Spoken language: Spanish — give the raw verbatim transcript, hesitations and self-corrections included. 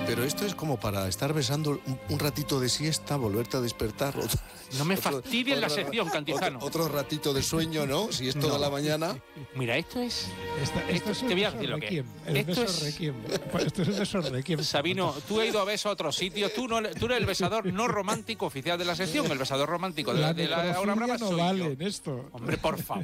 Pero esto es como para estar besando un, un ratito de siesta, volverte a despertar. Otro, no me otro, fastidies la otro, sección, Cantizano. Otro, otro ratito de sueño, ¿no? Si es toda no. la mañana. Mira, esto es... Esta, esto, esto es te voy a decir lo que el esto beso es... requiem. Esto es el beso requiem. Sabino, tú has ido a beso a otros sitios. Tú, no, tú eres el besador no romántico oficial de la sección. El besador romántico de la, de la, la Ahora Brava no soy vale yo. en esto. Hombre, por favor.